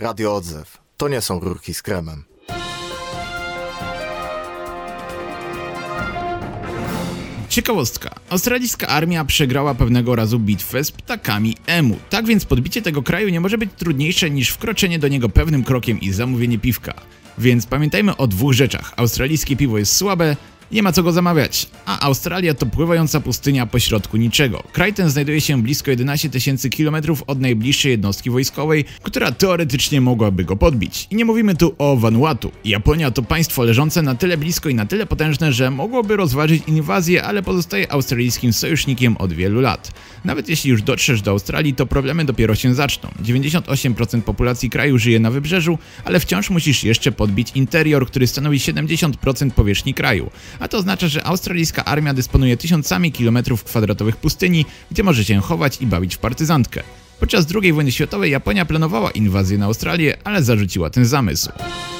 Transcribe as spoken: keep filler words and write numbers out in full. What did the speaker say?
Radio Odzew. To nie są rurki z kremem. Ciekawostka. Australijska armia przegrała pewnego razu bitwę z ptakami emu. Tak więc podbicie tego kraju nie może być trudniejsze niż wkroczenie do niego pewnym krokiem i zamówienie piwka. Więc pamiętajmy o dwóch rzeczach. Australijskie piwo jest słabe, nie ma co go zamawiać, a Australia to pływająca pustynia pośrodku niczego. Kraj ten znajduje się blisko jedenaście tysięcy kilometrów od najbliższej jednostki wojskowej, która teoretycznie mogłaby go podbić. I nie mówimy tu o Vanuatu. Japonia to państwo leżące na tyle blisko i na tyle potężne, że mogłoby rozważyć inwazję, ale pozostaje australijskim sojusznikiem od wielu lat. Nawet jeśli już dotrzesz do Australii, to problemy dopiero się zaczną. dziewięćdziesiąt osiem procent populacji kraju żyje na wybrzeżu, ale wciąż musisz jeszcze podbić interior, który stanowi siedemdziesiąt procent powierzchni kraju. A to oznacza, że australijska armia dysponuje tysiącami kilometrów kwadratowych pustyni, gdzie może się chować i bawić w partyzantkę. Podczas drugiej wojny światowej Japonia planowała inwazję na Australię, ale zarzuciła ten zamysł.